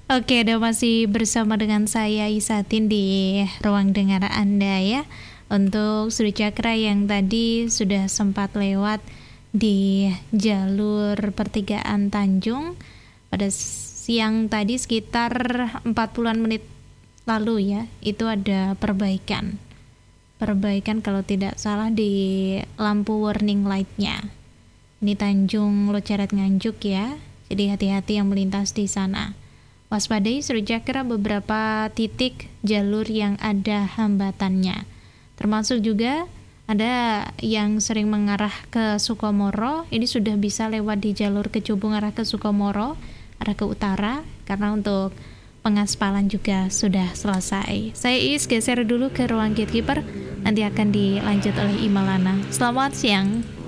Oke, udah masih bersama dengan saya Isatin di ruang dengar Anda ya. Untuk Sri Cakra yang tadi sudah sempat lewat di jalur pertigaan Tanjung pada siang tadi sekitar 40-an menit lalu ya, itu ada perbaikan. Perbaikan kalau tidak salah di lampu warning light-nya. Ini Tanjung Loceret Nganjuk ya. Jadi hati-hati yang melintas di sana. Waspadai Sri Cakra beberapa titik jalur yang ada hambatannya. Termasuk juga ada yang sering mengarah ke Sukomoro. Ini sudah bisa lewat di jalur Kecubung arah ke Sukomoro, arah ke utara, karena untuk pengaspalan juga sudah selesai. Saya Is geser dulu ke ruang gatekeeper, nanti akan dilanjut oleh Imalana. Selamat siang.